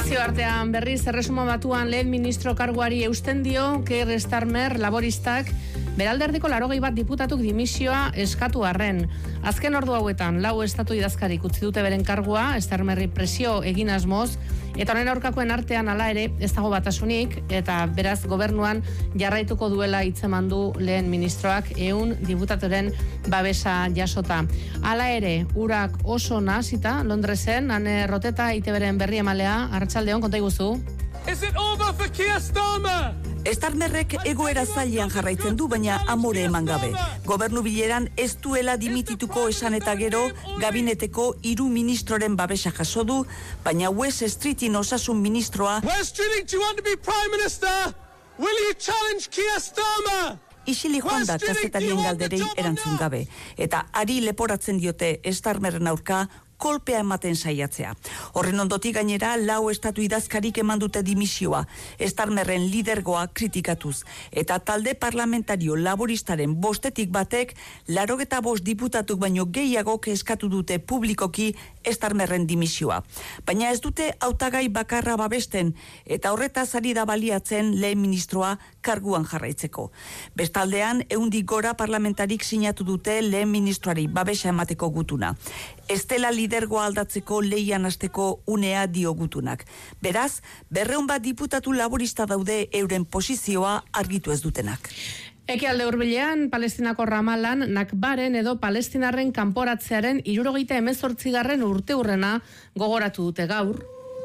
Nazioartean berriz erresuma batuan lehen ministro karguari eusten dio Keir Starmer laboristak beralderdiko 81 diputatuk dimisioa eskatu arren. Azken ordu hauetan 4 estatu idazkarik utzi dute beren kargua, Starmerri presio egin asmoz, eta honen aurkakoen artean hala ere ez dago batasunik, eta beraz gobernuan jarraituko duela hitzeman du lehen ministroak 100 diputatoren babesa jasota. Hala ere, urak oso nahasita Londresen, Ane Roteta ITBren berri emalea, arratsaldeon, konta iguzu. Is it over for Keir Starmer? Starmerrek egoera zailean jarraitzen du, baina amore eman gabe. Gobernu bileran ez duela dimitituko esan eta gero, gabineteko 3 ministroren babesa jaso du, baina West Streetin osasun ministroa West Streeting, do you want to be Prime Minister? Will you challenge Keir Starmer? Isili joan da kazetarien galderei erantzun gabe. Eta ari leporatzen diote Starmerren aurka kolpea ematen saiatzea. Horren ondotik gainera 4 estatu idazkarik eman dute dimisioa, Starmerren lidergoa kritikatuz. Eta talde parlamentario laboristaren 5 batek 85 diputatuk baino gehiagok eskatu dute publikoki Starmerren dimisioa. Baina ez dute hautagai bakarra babesten, eta horretaz ari da baliatzen lehen ministroa karguan jarraitzeko. Bestaldean, 100 gora parlamentarik sinatu dute lehen ministroari babesa emateko gutuna. Estela lidergoa aldatzeko leian hasteko unea dio gutunak. Beraz, 200 diputatu laborista daude euren posizioa argitu ez dutenak. Ekialde hurbilean, Palestinako Ramalan, Nakbaren edo Palestinarren kanporatzearen 78. urteurrena gogoratu dute gaur.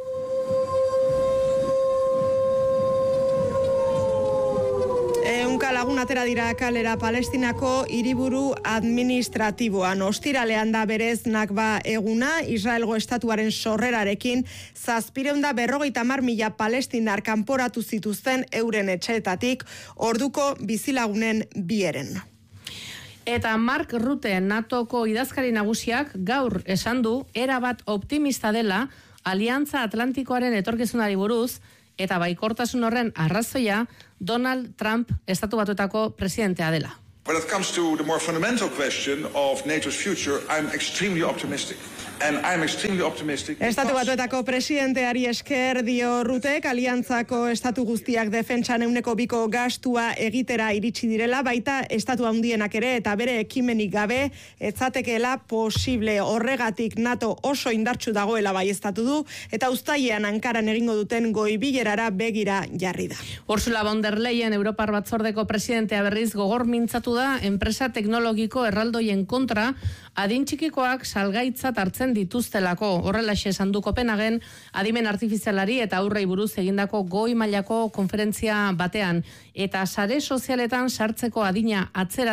Ehunka lagun atera dira kalera Palestinako hiriburu administratiboan. Ostiralean da berez Nakba eguna, Israelgo estatuaren sorrerarekin 750.000 palestinar kanporatu zituzten euren etxeetatik, orduko bizilagunen bieren. Eta Mark Rutte, NATOko idazkari nagusiak, gaur esan du erabat optimista dela Aliantza Atlantikoaren etorkizunari buruz, eta baikortasun horren arrazoia Donald Trump estatu batuetako presidentea dela. When it comes to the more fundamental question of NATO's future, I'm extremely optimistic. And I'm extremely optimistic. Estatu batuetako presidenteari esker dio Rutek, aliantzako estatu guztiak defentsan 2% gastua egitera iritsi direla, baita estatu handienak ere eta bere ekimenik gabe etzatekeela posible. Horregatik NATO oso indartsu dagoela baieztatu du, eta uztailean Ankaran egingo duten goi-bilerara begira jarri da. Ursula von der Leyen, Europar Batzordeko presidentea berriz gogor mintzatu da enpresa teknologiko erraldoien kontra adin txikikoak salgaitzat hartzen dituztelako. Horrelaxe esan du Kopenhagen adimen artifizialari eta aurrei buruz egindako goi mailako konferentzia batean, eta sare sozialetan sartzeko adina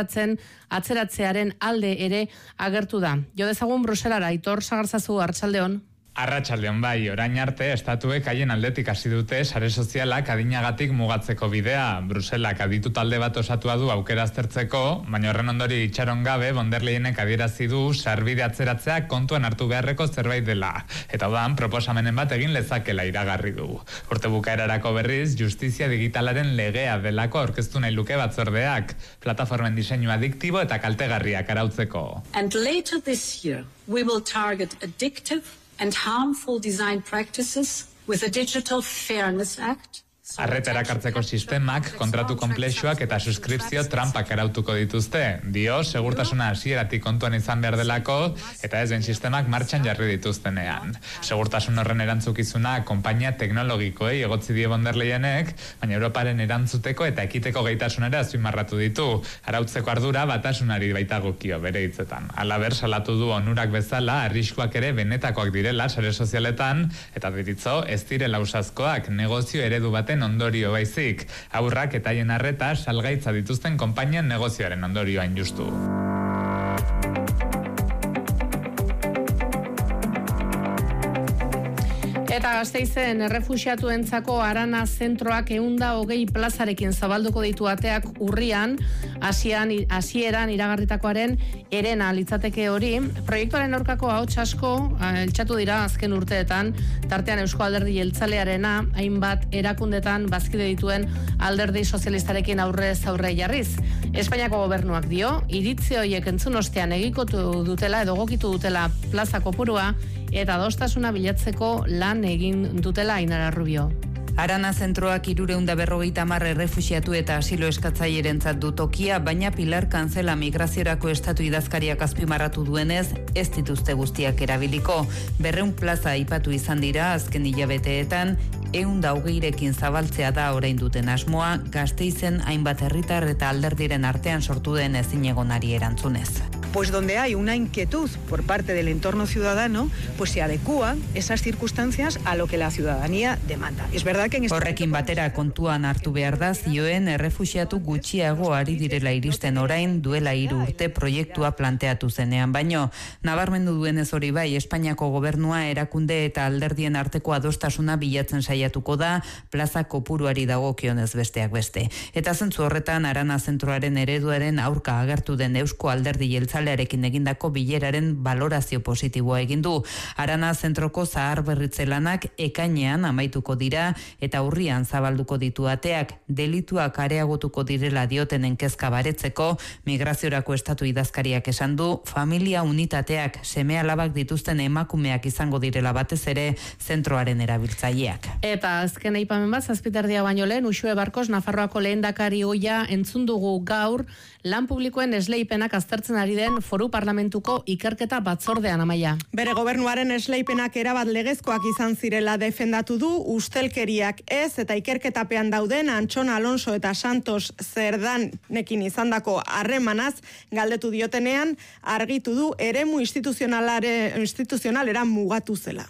atzeratzearen alde ere agertu da. Jo dezagun Bruselara, Aitor Sagarzazu, arratsaldeon. Arratsaldeon bai, orain arte estatuek haien aldetik hasi dute sare sozialak adinagatik mugatzeko bidea. Bruselak aditu talde bat osatua du aukera aztertzeko, baina horren ondori itxaron gabe von der Leyenek adierazi du sarbide atzeratzea kontuan hartu beharreko zerbait dela. Eta odan proposamenen bat egin lezakela iragarri du. Urte bukaerarako berriz, justizia digitalaren legea delako aurkeztu nahi luke batzordeak, plataformen diseinu adiktibo eta kaltegarriak arautzeko. And later this year, we will target addictive and harmful design practices with a Digital Fairness Act. Arreta erakartzeko sistemak, kontratu konplexuak eta suskripzio trampak arautuko dituzte. Dio, segurtasuna hasieratik kontuan izan behar delako, eta ez den sistemak martxan jarri dituztenean. Segurtasun horren erantzukizuna konpainia teknologikoei egotzi die von der Leyenek, baina Europaren erantzuteko eta ekiteko gaitasunera azpimarratu ditu. Arautzeko ardura batasunari baitagokio bere hitzetan. Halaber salatu du onurak bezala, arriskuak ere benetakoak direla sare sozialetan, eta deritzo ez direla ausazkoak negozio eredu baten ondorio baizik, aurrak eta haien arreta salgaitza dituzten konpainien negozioaren ondorioain justu. Eta Gasteizen errefuxiatuentzako Arana zentroak 120 plazarekin zabalduko ditu ateak urrian, hasieran iragarritakoaren herena litzateke hori. Proiektuaren aurkako ahots asko altxatu dira azken urteetan, tartean Eusko Alderdi Jeltzalearena, hainbat erakundetan bazkide dituen Alderdi Sozialistarekin aurrez aurre jarriz. Espainiako gobernuak dio, iritzi horiek entzun ostean egikotu dutela edo gokitu dutela plaza kopurua eta adostasuna bilatzeko lan egin dutela Ainara Rubio. Arana zentroak 350 errefuxiatu eta asilo eskatzailerentzat du tokia, baina Pilar Kanzela migraziorako estatu idazkariak azpimarratu duenez, ez dituzte guztiak erabiliko. 200 plaza aipatu izan dira azken hilabeteetan, 120rekin zabaltzea da orain duten asmoa, Gasteizen hainbat herritar eta alderdiren artean sortu den ezinegonari erantzunez. Pues donde hay una inquietud por parte del entorno ciudadano, pues se adecúan esas circunstancias a lo que la ciudadanía demanda. Es verdad que Horrekin batera kontuan hartu behar da zioen errefuxiatu gutxiago ari direla iristen orain duela 3 urte proiektua planteatu zenean, baino nabarmendu duenez hori bai, Espainiako gobernua erakunde eta alderdien arteko adostasuna bilatzen saiatuko da plaza kopuruari dagokionez besteak beste. Eta zentzu horretan Arana zentroaren ereduaren aurka agertu den Eusko Alderdi Jeltzalearekin egindako bileraren balorazio positiboa egin du. Arana zentroko zahar berritze lanak ekainean amaituko dira eta urrian zabalduko ditu ateak, delituak areagotuko direla diotenen kezka baretzeko, migraziorako estatu idazkariak esan du, familia unitateak seme-alabak dituzten emakumeak izango direla batez ere zentroaren erabiltzaileak. Eta azken aipamen bat, 7:30 baino lehen, Uxue Barkos, Nafarroako lehendakari ohia entzun dugu gaur, lan publikoen esleipenak aztertzen ari den Foru Parlamentuko ikerketa batzordean, Amaia. Bere gobernuaren esleipenak erabat legezkoak izan zirela defendatu du, ustelkeriak ez eta ikerketapean dauden Antxon Alonso eta Santos Zerdanekin izandako harremanaz galdetu diotenean argitu du eremu instituzionalera mugatu zela.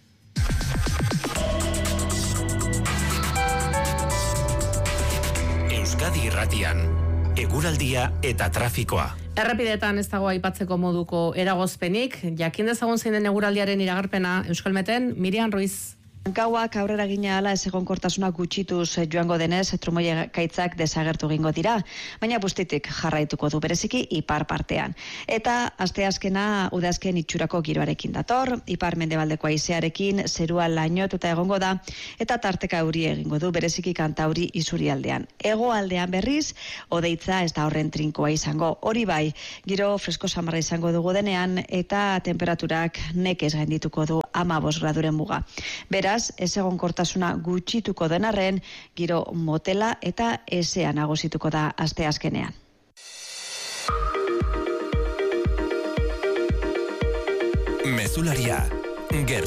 Euskadi Irratian, eguraldia eta trafikoa. Errepidetan ez dago aipatzeko moduko eragozpenik, jakin dezagun zein den eguraldiaren iragarpena Euskalmeten, Miriam Ruiz. Gauak aurrera gina ala ezegonkortasuna gutxituz joango denez, trumoia kaitzak desagertu gingo dira, baina bustitik jarraituko du bereziki ipar partean. Eta asteazkena udazken itxurako giroarekin dator, ipar mendebaldeko haizearekin zerua lainotuta egongo da, eta tarteka euri egingo du bereziki Kantauri isurialdean. Hegoaldean berriz, odeitza ez da horren trinkoa izango. Hori bai, giro fresko samarra izango dugu denean, eta temperaturak nekez gaindituko du 15 graduren muga. Beraz, ezegonkortasuna gutxituko denarren, giro motela eta ezean nagusituko da asteazkenean. Mezularia,